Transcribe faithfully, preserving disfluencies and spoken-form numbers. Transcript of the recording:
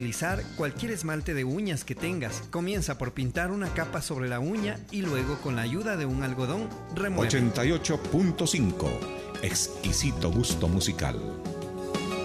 Utilizar cualquier esmalte de uñas que tengas. Comienza por pintar una capa sobre la uña y luego con la ayuda de un algodón remueve. ochenta y ocho punto cinco. Exquisito gusto musical.